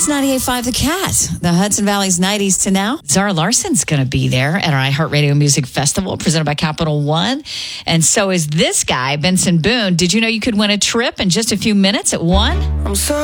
It's 98.5 The Cat, the Hudson Valley's 90s to now. Zara Larson's going to be there at our iHeartRadio Music Festival presented by Capital One. And so is this guy, Benson Boone. Did you know you could win a trip in just a few minutes at 1? I'm sorry.